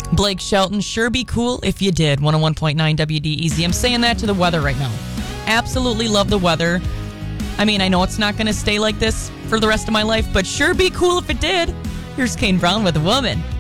Blake Shelton, sure be cool if you did. 101.9 WDEZ. I'm saying that to the weather right now. Absolutely love the weather. I mean, I know it's not going to stay like this for the rest of my life, but sure be cool if it did. Here's Kane Brown with a Woman.